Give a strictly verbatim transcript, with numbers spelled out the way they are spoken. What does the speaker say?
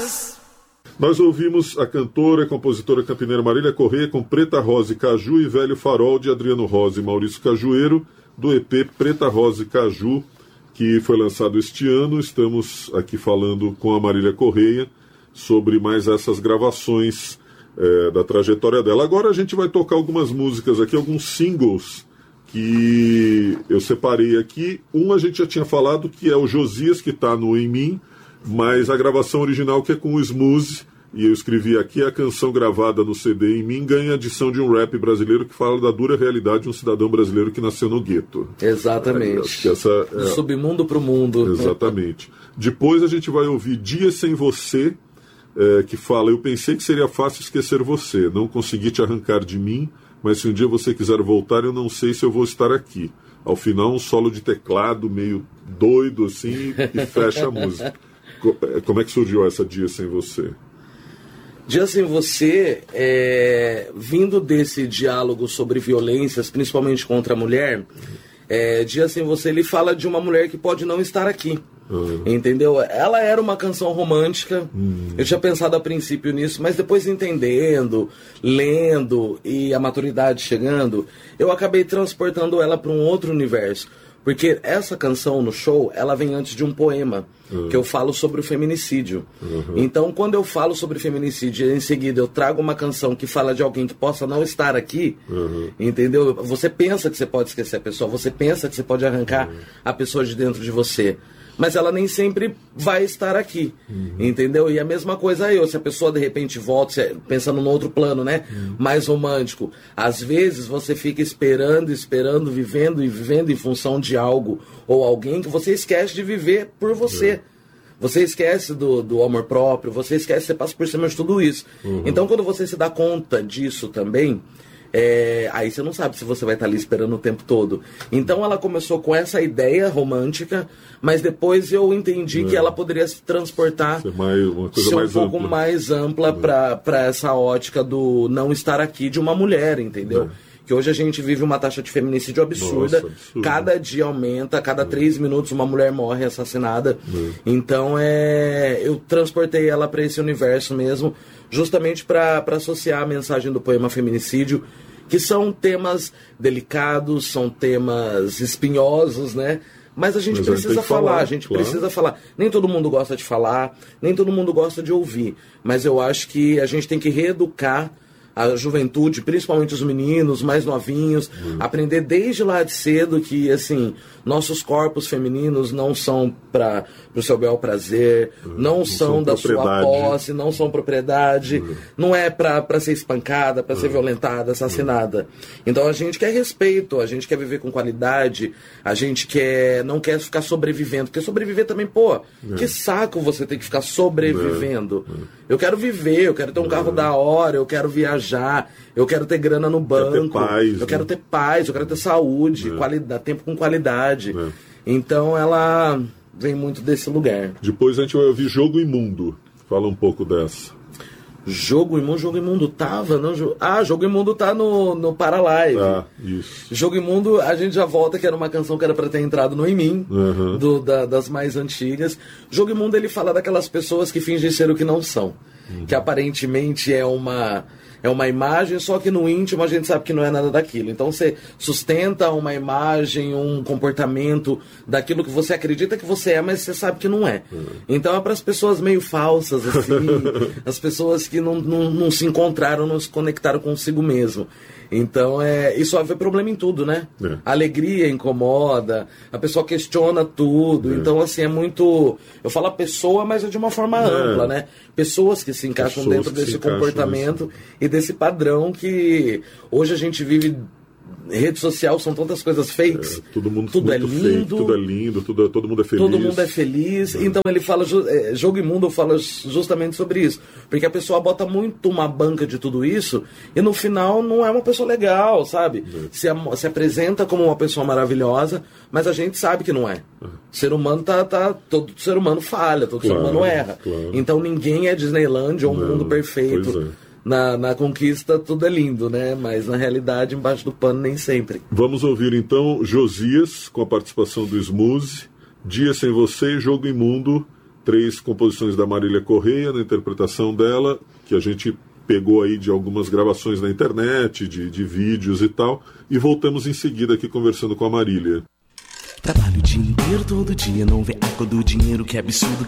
Voz. Nós ouvimos a cantora e compositora campineira Marília Correia com Preta Rosa e Caju e Velho Farol de Adriano Rosa e Maurício Cajueiro, do E P Preta Rosa e Caju, que foi lançado este ano. Estamos aqui falando com a Marília Correia sobre mais essas gravações é, da trajetória dela. Agora a gente vai tocar algumas músicas aqui, alguns singles que eu separei aqui. Um a gente já tinha falado, que é o Josias, que está no Em Mim, mas a gravação original, que é com o Smooth, e eu escrevi aqui, a canção gravada no C D Em Mim ganha a edição de um rap brasileiro que fala da dura realidade de um cidadão brasileiro que nasceu no gueto. Exatamente. É, acho que essa é... Do submundo pro mundo. Exatamente. Depois a gente vai ouvir Dia Sem Você, é, que fala: eu pensei que seria fácil esquecer você, não consegui te arrancar de mim, mas se um dia você quiser voltar, eu não sei se eu vou estar aqui. Ao final, um solo de teclado meio doido assim, e fecha a música. Como é que surgiu essa Dia Sem Você? Dia Sem Você, é, vindo desse diálogo sobre violências, principalmente contra a mulher, é, Dia Sem Você, ele fala de uma mulher que pode não estar aqui. Uhum. Entendeu? Ela era uma canção romântica. Uhum. Eu tinha pensado a princípio nisso, mas depois entendendo, lendo e a maturidade chegando, eu acabei transportando ela para um outro universo. Porque essa canção no show, ela vem antes de um poema, uhum, que eu falo sobre o feminicídio. Uhum. Então, quando eu falo sobre feminicídio e em seguida eu trago uma canção que fala de alguém que possa não estar aqui, uhum, entendeu? Você pensa que você pode esquecer a pessoa, você pensa que você pode arrancar, uhum, a pessoa de dentro de você, mas ela nem sempre vai estar aqui, uhum, entendeu? E a mesma coisa eu, se a pessoa de repente volta, pensando no outro plano, né, uhum, mais romântico, às vezes você fica esperando, esperando, vivendo e vivendo em função de algo ou alguém que você esquece de viver por você. Uhum. Você esquece do, do amor próprio, você esquece, você passa por cima de tudo isso. Uhum. Então, quando você se dá conta disso também, É, aí você não sabe se você vai estar ali esperando o tempo todo. Então ela começou com essa ideia romântica, mas depois eu entendi é. que ela poderia se transportar, ser, mais, uma coisa ser um mais pouco ampla. mais ampla é. para essa ótica do não estar aqui de uma mulher, entendeu? É. Que hoje a gente vive uma taxa de feminicídio absurda. Nossa, absurdo. Cada dia aumenta, cada é. três minutos uma mulher morre assassinada. É. Então é, eu transportei ela para esse universo mesmo, justamente para associar a mensagem do poema Feminicídio, que são temas delicados, são temas espinhosos, né? Mas a gente Mas precisa a gente falar, falar, a gente claro. precisa falar. Nem todo mundo gosta de falar, nem todo mundo gosta de ouvir. Mas eu acho que a gente tem que reeducar a juventude, principalmente os meninos mais novinhos, uhum. aprender desde lá de cedo que, assim, nossos corpos femininos não são para o seu bel prazer, uhum. não, não são, são da sua posse, não são propriedade, uhum. não é para ser espancada, para uhum. ser violentada, assassinada. Uhum. Então a gente quer respeito, a gente quer viver com qualidade, a gente quer, não quer ficar sobrevivendo, porque sobreviver também, pô, uhum. que saco você ter que ficar sobrevivendo. Uhum. Eu quero viver, eu quero ter um uhum. carro da hora, eu quero viajar, eu quero ter grana no banco, quero paz, eu né? quero ter paz, eu quero ter saúde, é. qualidade, tempo com qualidade. É. Então ela vem muito desse lugar. Depois a gente vai ouvir Jogo Imundo. Fala um pouco dessa. Jogo Imundo, Jogo Imundo tava, não? Ah, Jogo Imundo tá no, no Paralive. Ah, isso. Jogo Imundo, a gente já volta, que era uma canção que era pra ter entrado no Em Mim, uhum. do, da, das mais antigas. Jogo Imundo, ele fala daquelas pessoas que fingem ser o que não são. Uhum. Que aparentemente é uma... É uma imagem, só que no íntimo a gente sabe que não é nada daquilo. Então você sustenta uma imagem, um comportamento daquilo que você acredita que você é, mas você sabe que não é. Uhum. Então é para as pessoas meio falsas, assim, as pessoas que não, não, não se encontraram, não se conectaram consigo mesmo. Então é, isso vai problema em tudo, né? É. A alegria incomoda, a pessoa questiona tudo. É. Então, assim, é muito... Eu falo a pessoa, mas é de uma forma é. ampla, né? Pessoas que se encaixam pessoas dentro desse comportamento e desse padrão que hoje a gente vive... Rede social são tantas coisas fakes, é, todo mundo tudo é lindo, fake, tudo é lindo, tudo, todo mundo é feliz. Todo mundo é feliz. É. Então ele fala, é, Jogo Imundo fala justamente sobre isso, porque a pessoa bota muito uma banca de tudo isso e no final não é uma pessoa legal, sabe? É. Se, se apresenta como uma pessoa maravilhosa, mas a gente sabe que não é. É. O ser humano tá, tá, todo ser humano falha, todo claro, ser humano erra. Claro. Então ninguém é Disneyland ou um não, mundo perfeito. Pois é. Na, na conquista tudo é lindo, né? Mas na realidade, embaixo do pano, nem sempre. Vamos ouvir então Josias, com a participação do Smooth, Dia Sem Você e Jogo Imundo, três composições da Marília Correia, na interpretação dela, que a gente pegou aí de algumas gravações na internet, de, de vídeos e tal, e voltamos em seguida aqui conversando com a Marília. Trabalho o dia inteiro, todo dia, não vê a cor do dinheiro, que absurdo.